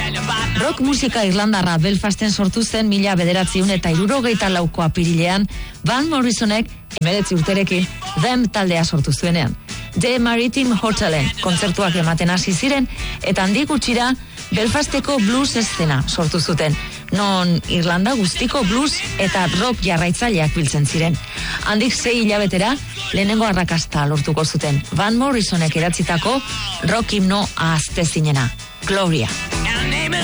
Rock musika irlandarra Belfasten sortu zen 1964 apirilean, Van Morrisonek 19 urterekin Them taldea sortu zuenean. The Maritime Hotelen kontzertuak ematen hasi ziren eta handik gutxira Belfasteko blues eszena sortu zuten, non Irlanda guztiko blues eta rock jarraitzaileak biltzen ziren. Handik 6 hilabetera lehenengo arrakasta lortuko zuten, Van Morrisonek eratzitako rock himno ahaztezinena, Gloria.